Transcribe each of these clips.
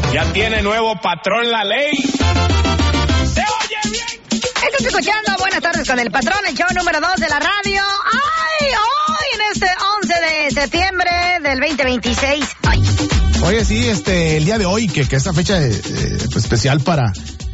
Ya tiene nuevo patrón la ley. ¡Se oye bien! Estás escuchando Buenas Tardes con el Patrón, el show número 2 de la radio. ¡Ay! Hoy en este 11 de septiembre del 2026. ¡Ay! Oye, sí, el día de hoy, que esta fecha pues, especial para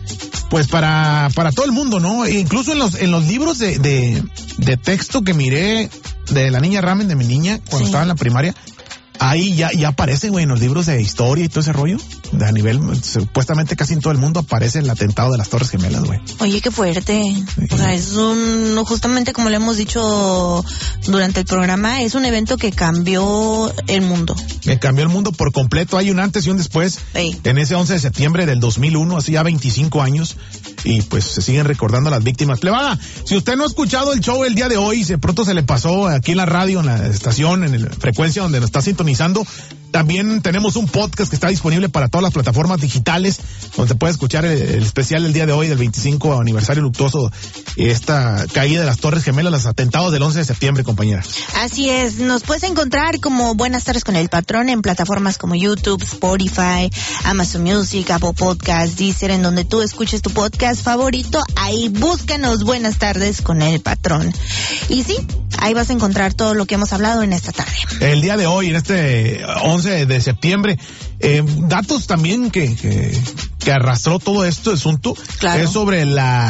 todo el mundo, ¿no? E incluso en los libros de texto que miré de la niña Ramen, de mi niña, cuando estaba en la primaria, ahí ya aparece, güey, en los libros de historia y todo ese rollo. A nivel, supuestamente casi en todo el mundo aparece el atentado de las Torres Gemelas, güey. Oye, qué fuerte. Sí. O sea, es justamente como le hemos dicho durante el programa, es un evento que cambió el mundo. Que cambió el mundo por completo. Hay un antes y un después. Sí. En ese 11 de septiembre del 2001, así ya 25 años. Y pues se siguen recordando a las víctimas. Plebada, si usted no ha escuchado el show el día de hoy, de pronto se le pasó aquí en la radio, en la estación, en la frecuencia donde nos está sintonizando, también tenemos un podcast que está disponible para todas las plataformas digitales, donde se puede escuchar el especial del día de hoy, del 25 aniversario luctuoso, esta caída de las Torres Gemelas, los atentados del 11 de septiembre, compañera. Así es, nos puedes encontrar como Buenas Tardes con el Patrón en plataformas como YouTube, Spotify, Amazon Music, Apple Podcasts, Deezer, en donde tú escuches tu podcast favorito, ahí búscanos Buenas Tardes con el Patrón. Y sí, ahí vas a encontrar todo lo que hemos hablado en esta tarde. El día de hoy, en este 11 de septiembre, datos también que arrastró todo este asunto, claro, es sobre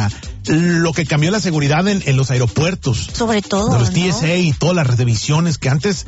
lo que cambió la seguridad en los aeropuertos. Sobre todo, de los TSA, ¿no? Y todas las revisiones que antes,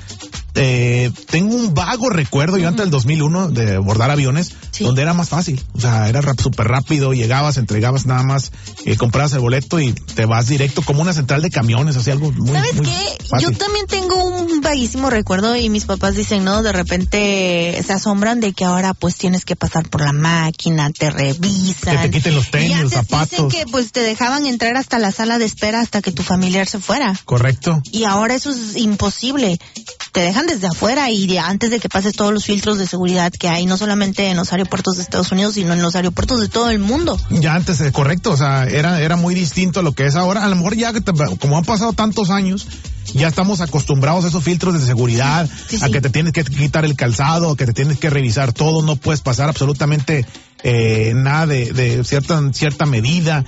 tengo un vago recuerdo, yo antes del 2001, de abordar aviones, sí, donde era más fácil. O sea, era súper rápido, llegabas, entregabas nada más, comprabas el boleto y te vas directo como una central de camiones, así algo muy ¿sabes muy qué? fácil. Yo también tengo un vaguísimo recuerdo y mis papás dicen, ¿no? De repente se asombran de que ahora pues tienes que pasar por la máquina, te revisan. Que te quiten los tenis, y los zapatos. Dicen que pues te dejaban entrar hasta la sala de espera hasta que tu familiar se fuera. Correcto. Y ahora eso es imposible. Te dejan desde afuera y antes de que pases todos los filtros de seguridad que hay, no solamente en los aeropuertos de Estados Unidos, sino en los aeropuertos de todo el mundo. Ya antes, correcto, o sea, era muy distinto a lo que es ahora. A lo mejor ya, como han pasado tantos años, ya estamos acostumbrados a esos filtros de seguridad, sí, a que te tienes que quitar el calzado, a que te tienes que revisar todo, no puedes pasar absolutamente nada de cierta medida.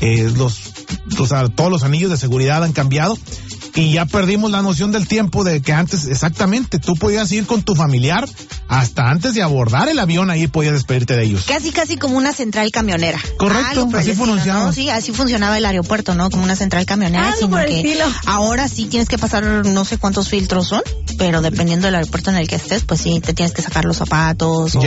Todos los anillos de seguridad han cambiado. Y ya perdimos la noción del tiempo de que antes, exactamente, tú podías ir con tu familiar hasta antes de abordar el avión, ahí podías despedirte de ellos. Casi como una central camionera. Correcto, así funcionaba. ¿No? Sí, así funcionaba el aeropuerto, ¿no? Como una central camionera, sino que ahora sí tienes que pasar no sé cuántos filtros son, pero dependiendo del aeropuerto en el que estés, pues sí, te tienes que sacar los zapatos.